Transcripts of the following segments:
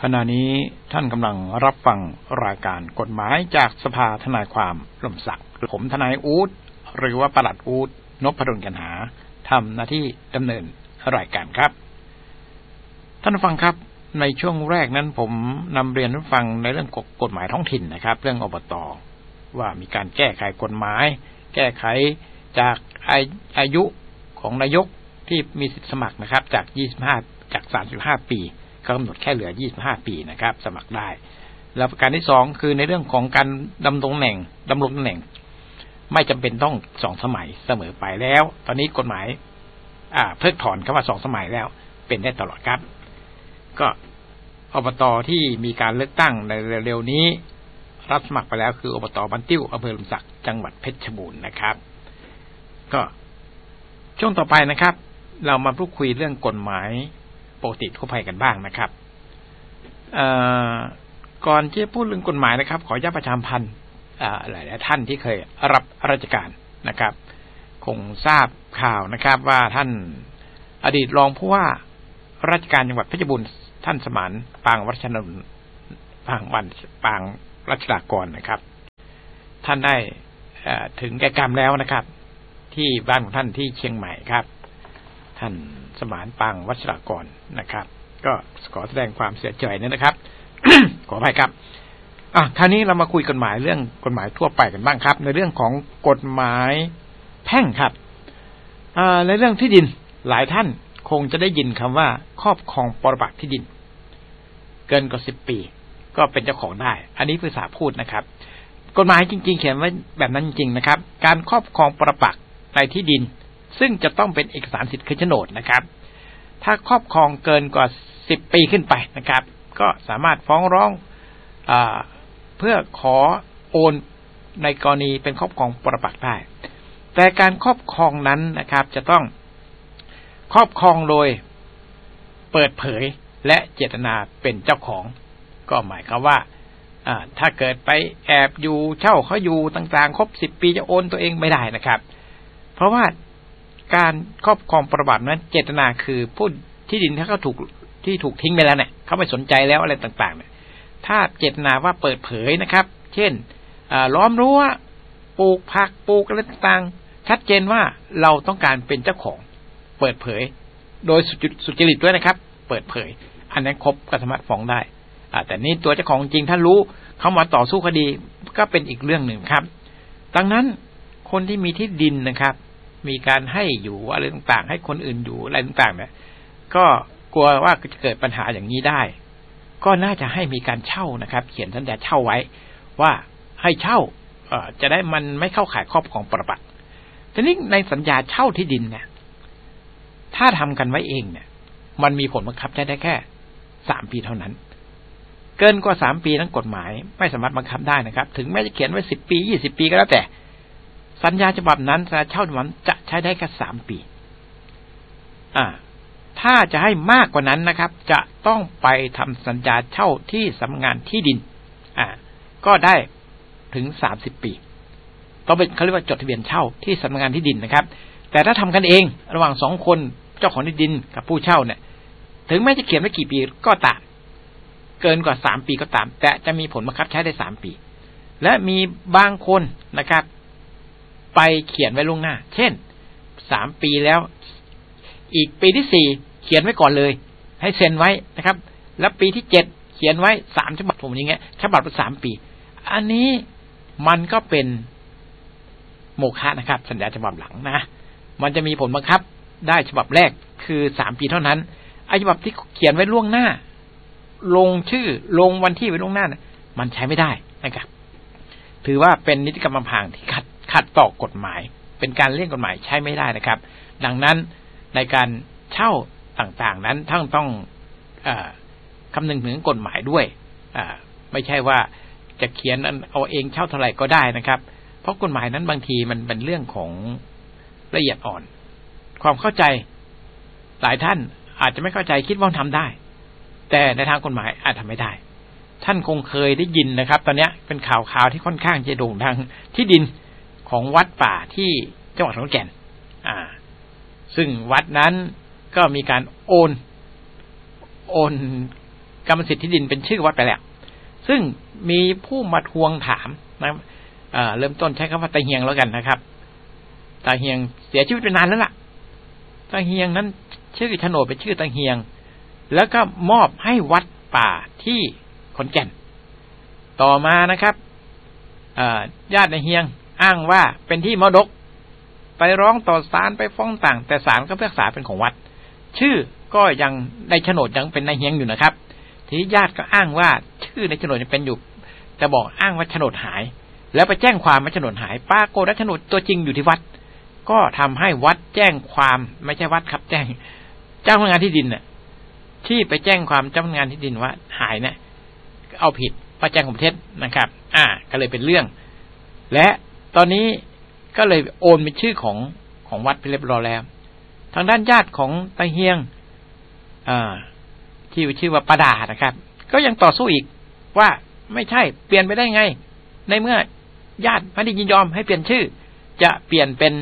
ขณะนี้ท่านกำลังรับฟังรายการกฎหมายจากสภาทนายความลมศักดิ์ผมทนายอู๊ดหรือว่าปลัดอู๊ดนพดลกันหาทำหน้าที่ดำเนินรายการครับท่านผู้ฟังครับในช่วงแรกนั้นผมนำเรียนท่านฟังในเรื่องกฎหมายท้องถิ่นนะครับเรื่องอบต.ว่ามีการแก้ไขกฎหมายแก้ไขจากอายุของนายกที่มีสิทธิสมัครนะครับจาก35 ปีกำหนดแค่เหลือ25 ปีนะครับสมัครได้แล้วประการที่2คือในเรื่องของการดำรงตำแหน่งไม่จำเป็นต้อง2 สมัยเสมอไปแล้วตอนนี้กฎหมายเพิกถอนคำว่า2 สมัยแล้วเป็นได้ตลอดครับก็อบต.ที่มีการเลือกตั้งในเร็วๆนี้รับสมัครไปแล้วคืออบต.บ้านติ้วอำเภอลมศักดิ์จังหวัดเพชรบูรณ์นะครับก็ช่วงต่อไปนะครับเรามาพูดคุยเรื่องกฎหมายปกติทั่วไปกันบ้างนะครับก่อนที่จะพูดเรื่องกฎหมายนะครับขออนุญาตประชาสัมพันธ์หลายๆท่านที่เคยรับราชการนะครับคงทราบข่าวนะครับว่าท่านอดีตรองผู้ว่าราชการจังหวัดเพชรบูรณ์ท่านสมานปางวัชรนนท์ปางรัชดากรนะครับท่านได้ถึงแก่กรรมแล้วนะครับที่บ้านของท่านที่เชียงใหม่ครับท่านสมานปางวัชรากรนะครับก็ขอแสดงความเสียใจนะครับ ขออภัยครับคราวนี้เรามาคุยกฎหมายเรื่องกฎหมายทั่วไปกันบ้างครับในเรื่องของกฎหมายแพ่งครับในเรื่องที่ดินหลายท่านคงจะได้ยินคำว่าครอบครองปรปักษ์ที่ดินเกินกว่า10 ปีก็เป็นเจ้าของได้อันนี้ภาษาพูดนะครับกฎหมายจริงๆเขียนไว้แบบนั้นจริงๆนะครับการครอบครองปรปักษ์ในที่ดินซึ่งจะต้องเป็นเอกสารสิทธิ์คือโฉนดนะครับถ้าครอบครองเกินกว่า10 ปีขึ้นไปนะครับก็สามารถฟ้องร้องเพื่อขอโอนในกรณีเป็นครอบครองปรปักษ์ได้แต่การครอบครองนั้นนะครับจะต้องครอบครองโดยเปิดเผยและเจตนาเป็นเจ้าของก็หมายความว่าถ้าเกิดไปแอบอยู่เช่าเขาอยู่ต่างๆครบ10 ปีจะโอนตัวเองไม่ได้นะครับเพราะว่าการครอบครองปรปักษ์นั้นเจตนาคือผู้ที่ดินถ้าเขาถูกทิ้งไปแล้วเนี่ยเขาไม่สนใจแล้วอะไรต่างๆเนี่ยถ้าเจตนาว่าเปิดเผยนะครับเช่นล้อมรั้วปลูกผักปลูกอะไรต่างๆชัดเจนว่าเราต้องการเป็นเจ้าของเปิดเผยโดยสุจริตด้วยนะครับเปิดเผยอันนั้นครบก็สามารถฟ้องได้แต่นี่ตัวเจ้าของจริงถ้ารู้เขามาต่อสู้คดีก็เป็นอีกเรื่องหนึ่งครับดังนั้นคนที่มีที่ดินนะครับมีการให้อยู่อะไรต่างๆให้คนอื่นอยู่อะไรต่างๆเนี่ยก็กลัวว่าจะเกิดปัญหาอย่างนี้ได้ก็น่าจะให้มีการเช่านะครับเขียนสัญญาเช่าไว้ว่าให้เช่าจะได้มันไม่เข้าข่ายครอบครองปรปักษ์ทีนี้ในสัญญาเช่าที่ดินเนี่ยถ้าทำกันไว้เองเนี่ยมันมีผลบังคับใช้ได้แค่3 ปีเท่านั้นเกินกว่า3 ปีนั้นกฎหมายไม่สามารถบังคับได้นะครับถึงแม้จะเขียนไว้10 ปี20 ปีก็แล้วแต่สัญญาฉบับนั้นสัญญาเช่าฉบับนั้นจะใช้ได้แค่3 ปีถ้าจะให้มากกว่านั้นนะครับจะต้องไปทำสัญญาเช่าที่สำนักงานที่ดินก็ได้ถึง30 ปีต้องเป็นเขาเรียกว่าจดทะเบียนเช่าที่สำนักงานที่ดินนะครับแต่ถ้าทำกันเองระหว่าง2 คนเจ้าของที่ดินกับผู้เช่าเนี่ยถึงแม้จะเขียนไว้กี่ปีก็ตามเกินกว่า3 ปีก็ตามแต่จะมีผลบังคับใช้ได้3 ปีและมีบางคนนะครับไปเขียนไว้ล่วงหน้าเช่น3 ปีแล้วอีกปีที่4เขียนไว้ก่อนเลยให้เซ็นไว้นะครับแล้วปีที่7เขียนไว้3 ฉบับผมอย่างเงี้ยฉบับละ3 ปีอันนี้มันก็เป็นโมฆะนะครับสัญญาฉบับหลังนะมันจะมีผลบังคับได้ฉบับแรกคือ3 ปีเท่านั้นไอ้ฉบับที่เขียนไว้ล่วงหน้าลงชื่อลงวันที่ไว้ล่วงหน้านะมันใช้ไม่ได้นะครับถือว่าเป็นนิติกรรมอำพรางที่ขัดต่อกฎหมายเป็นการเลี่ยงกฎหมายใช้ไม่ได้นะครับดังนั้นในการเช่าต่างๆนั้นท่านต้องคำนึงถึงกฎหมายด้วยไม่ใช่ว่าจะเขียนเอาเองเช่าเท่าไหร่ก็ได้นะครับเพราะกฎหมายนั้นบางทีมันเป็นเรื่องของละเอียดอ่อนความเข้าใจหลายท่านอาจจะไม่เข้าใจคิดว่าทำได้แต่ในทางกฎหมายอาจทำไม่ได้ท่านคงเคยได้ยินนะครับตอนนี้เป็นข่าวที่ค่อนข้างจะโด่งดังที่ดินของวัดป่าที่จังหวัดขอนแก่นซึ่งวัดนั้นก็มีการโอนกรรมสิทธิ์ที่ดินเป็นชื่อวัดไปแล้วซึ่งมีผู้มาทวงถามนะเริ่มต้นใช้คำว่าตาเฮียงแล้วกันนะครับตาเฮียงเสียชีวิตไปนานแล้วล่ะตาเฮียงนั้นชื่อโฉนดเป็นชื่อตาเฮียงแล้วก็มอบให้วัดป่าที่ขอนแก่นต่อมานะครับญาติตาเฮียงอ้างว่าเป็นที่มรดกไปร้องต่อศาลไปฟ้องต่างแต่ศาลก็พิพากษาเป็นของวัดชื่อก็ยังในโฉนดยังเป็นนายเฮียงอยู่นะครับทีนี้ญาติก็อ้างว่าชื่อในโฉนดยังเป็นอยู่แต่บอกอ้างว่าโฉนดหายแล้วไปแจ้งความว่าโฉนดหายปรากฏว่าโฉนดตัวจริงอยู่ที่วัดก็ทำให้วัดแจ้งความไม่ใช่วัดครับแจ้งเจ้าพนักงานที่ดินน่ะที่ไปแจ้งความเจ้าพนักงานที่ดินว่าหายเนี่ยเอาผิดว่าแจ้งความเท็จนะครับก็เลยเป็นเรื่องและตอนนี้ก็เลยโอนเป็นชื่อของวัดไปเรียบร้อยแล้วทางด้านญาติของตาเฮียงที่ชื่อว่าป้าดานะครับก็ยังต่อสู้อีกว่าไม่ใช่เปลี่ยนไปได้ไงในเมื่อญาติไม่ได้ยินยอมให้เปลี่ยนชื่อจะเปลี่ยนเป็น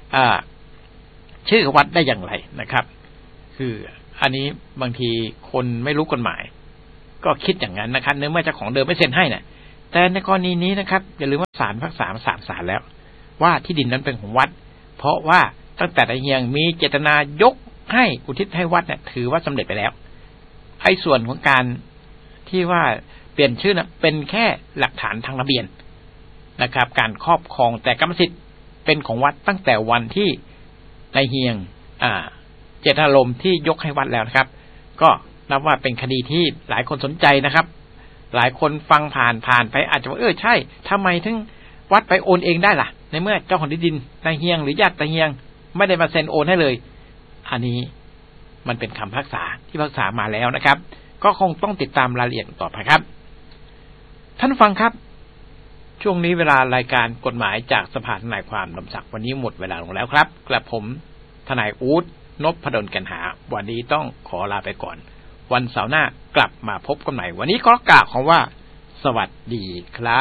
ชื่อวัดได้อย่างไรนะครับคืออันนี้บางทีคนไม่รู้กฎหมายก็คิดอย่างนั้นนะครับเนื่องมาจากของเดิมไม่เซ็นให้นะแต่ในกรณีนี้นะครับอย่าลืมว่าศาลพิพากษาศาลแล้วว่าที่ดินนั้นเป็นของวัดเพราะว่าตั้งแต่ตาเฮียงมีเจตนายกให้อุทิศให้วัดเนี่ยถือว่าสำเร็จไปแล้วไอ้ส่วนของการที่ว่าเปลี่ยนชื่อนะเป็นแค่หลักฐานทางระเบียนนะครับการครอบครองแต่กรรมสิทธิ์เป็นของวัดตั้งแต่วันที่ตาเฮียงเจตนารมณ์ที่ยกให้วัดแล้วนะครับก็นับว่าเป็นคดีที่หลายคนสนใจนะครับหลายคนฟังผ่านไปอาจจะว่าใช่ทำไมถึงวัดไปโอนเองได้ล่ะในเมื่อเจ้าของที่ดินตาเฮียงหรือญาติตาเฮียงไม่ได้มาเซ็นโอนให้เลยอันนี้มันเป็นคำพิพากษาที่พิพากษามาแล้วนะครับก็คงต้องติดตามรายละเอียดต่อไปครับท่านฟังครับช่วงนี้เวลารายการกฎหมายจากสภาทนายความลำศักดิ์วันนี้หมดเวลาลงแล้วครับกระผมทนายอู๊ดนพดลกันหาวันนี้ต้องขอลาไปก่อนวันเสาร์หน้ากลับมาพบกันใหม่วันนี้ก็กล่าวคำว่าสวัสดีครับ